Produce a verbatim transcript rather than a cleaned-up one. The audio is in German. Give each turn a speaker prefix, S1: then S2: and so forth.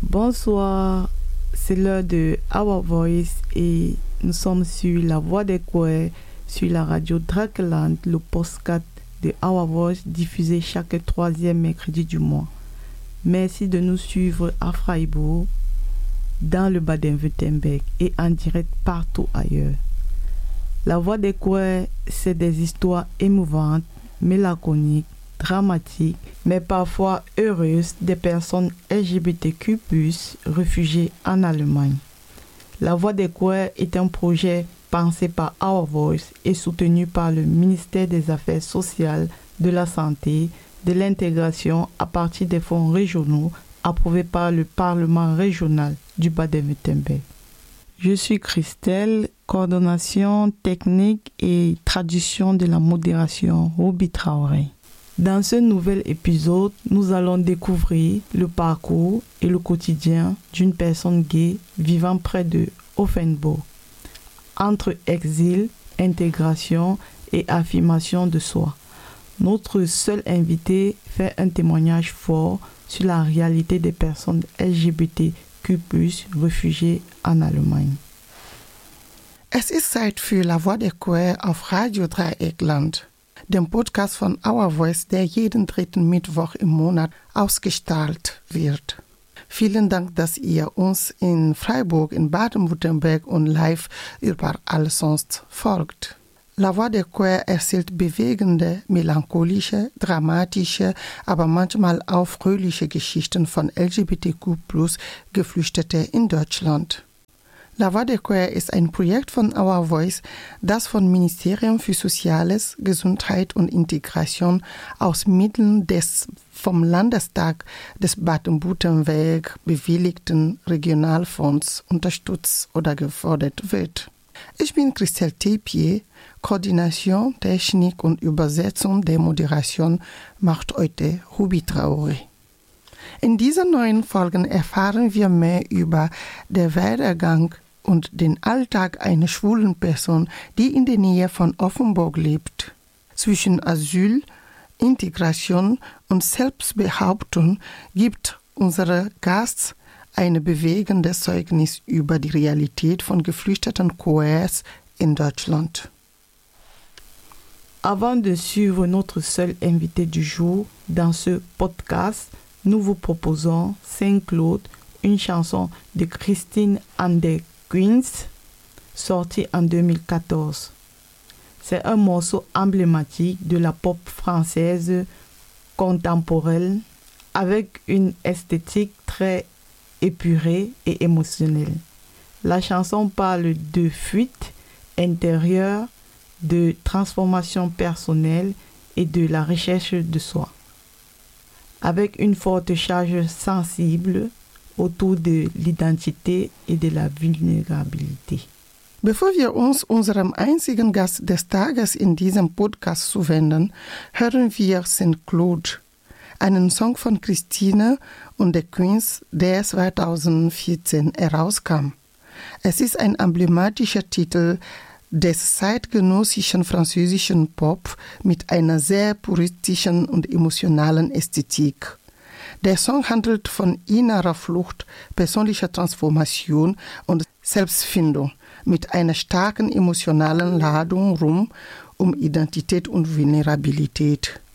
S1: Bonsoir, c'est l'heure de Our Voice et nous sommes sur la voix des queers, sur la radio Drakeland, le podcast de Our Voice diffusé chaque troisième mercredi du mois. Merci de nous suivre à Freiburg, dans le Bade-Württemberg et en direct partout ailleurs. La voix des queers, c'est des histoires émouvantes, mélancoliques, dramatiques, mais parfois heureuses des personnes L G B T Q plus, réfugiées en Allemagne. La voix des queers est un projet pensé par Our Voice et soutenu par le ministère des Affaires sociales, de la Santé, de l'intégration à partir des fonds régionaux approuvés par le Parlement régional du Bade-Württemberg. Je suis Christelle, coordination technique et traduction de la modération Ruby Traoré. Dans ce nouvel épisode, nous allons découvrir le parcours et le quotidien d'une personne gay vivant près de Offenburg, entre exil, intégration et affirmation de soi. Notre seul invité fait un témoignage fort sur la réalité des personnes L G B T Q plus, réfugiées en Allemagne.
S2: Es ist Zeit für La Voix des Queers auf Radio Dreieckland, dem Podcast von Our Voice, der jeden dritten Mittwoch im Monat ausgestrahlt wird. Vielen Dank, dass ihr uns in Freiburg, in Baden-Württemberg und live überall sonst folgt. La Voix des Queers erzählt bewegende, melancholische, dramatische, aber manchmal auch fröhliche Geschichten von L G B T Q plus, Geflüchtete in Deutschland. La Voix des Queers ist ein Projekt von Our Voice, das vom Ministerium für Soziales, Gesundheit und Integration aus Mitteln des vom Landestag des Baden-Württemberg bewilligten Regionalfonds unterstützt oder gefördert wird. Ich bin Christelle Tepier, Koordination, Technik und Übersetzung der Moderation macht heute Ruby Traoré. In diesen neuen Folgen erfahren wir mehr über den Werdegang und den Alltag einer schwulen Person, die in der Nähe von Offenburg lebt. Zwischen Asyl, Integration und Selbstbehauptung gibt unser Gast ein bewegendes Zeugnis über die Realität von geflüchteten Queers in Deutschland.
S1: Avant de suivre notre seul invité du jour dans ce podcast, nous vous proposons Saint-Claude, une chanson de Christine and the Queens, sortie en deux mille quatorze. C'est un morceau emblématique de la pop française contemporaine avec une esthétique très épurée et émotionnelle. La chanson parle de fuite intérieure, de transformation personnelle et de la recherche de soi, avec une forte charge sensible autour de l'identité et de la vulnérabilité.
S2: Bevor wir uns unserem einzigen Gast des Tages in diesem Podcast zuwenden, hören wir Saint-Claude, einen Song von Christine und the Queens, der zweitausendvierzehn herauskam. Es ist ein emblematischer Titel des zeitgenössischen französischen Pop mit einer sehr puristischen und emotionalen Ästhetik. Der Song handelt von innerer Flucht, persönlicher Transformation und Selbstfindung mit einer starken emotionalen Ladung rum um Identität und Vulnerabilität.